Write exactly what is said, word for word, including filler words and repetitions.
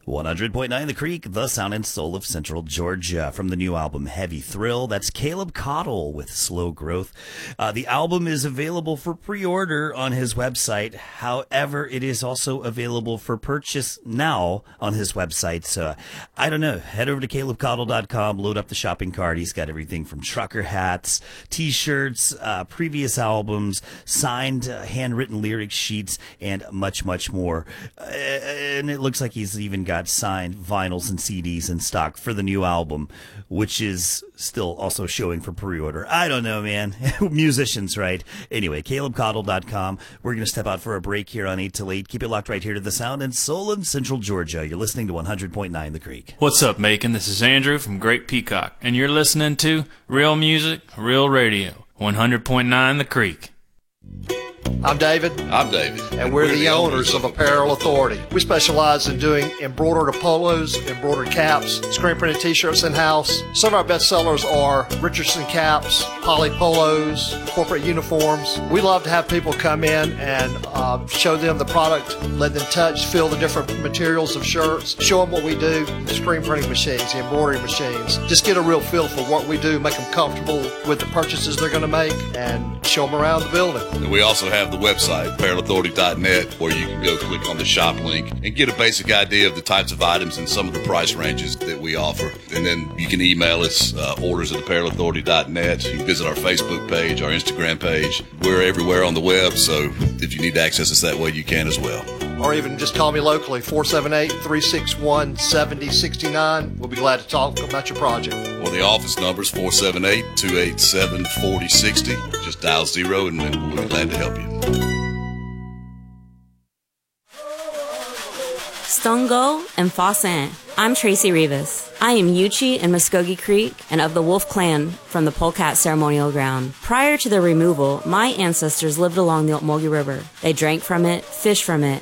one hundred point nine The Creek, the sound and soul of Central Georgia. From the new album Heavy Thrill, that's Caleb Cottle with Slow Growth. Uh, the album is available for pre-order on his website. However, it is also available for purchase now on his website. So, I don't know. Head over to caleb cottle dot com, load up the shopping cart. He's got everything from trucker hats, t-shirts, uh, previous albums, signed uh, handwritten lyric sheets, and much, much more. Uh, and it looks like he's even got signed vinyls and C Ds in stock for the new album, which is still also showing for pre-order. I don't know, man. Musicians, right? Anyway, caleb cottle dot com. We're going to step out for a break here on eight till eight. Keep it locked right here to the sound and soul of Central Georgia. You're listening to one hundred point nine The Creek. What's up, Macon? This is Andrew from Great Peacock, and you're listening to Real Music, Real Radio, one hundred point nine The Creek. I'm David. I'm David. And, and we're, we're the, the owners of Apparel Authority. We specialize in doing embroidered polos, embroidered caps, screen printed t-shirts in-house. Some of our best sellers are Richardson caps, poly polos, corporate uniforms. We love to have people come in and uh, show them the product, let them touch, feel the different materials of shirts, show them what we do, the screen printing machines, the embroidery machines. Just get a real feel for what we do, make them comfortable with the purchases they're going to make, and show them around the building. And we also have the website, apparel authority dot net, where you can go click on the shop link and get a basic idea of the types of items and some of the price ranges that we offer. And then you can email us, uh, orders at apparel authority dot net. You can visit our Facebook page, our Instagram page. We're everywhere on the web, so if you need to access us that way, you can as well. Or even just call me locally, four seven eight, three six one, seven zero six nine. We'll be glad to talk about your project. Well, the office number is four seven eight, two eight seven, four zero six zero. Just dial zero and we'll be glad to help you. Stongo and Fossan. I'm Tracy Rivas. I am Yuchi and Muskogee Creek and of the Wolf Clan from the Polecat Ceremonial Ground. Prior to their removal, my ancestors lived along the Okmulgee River. They drank from it, fished from it,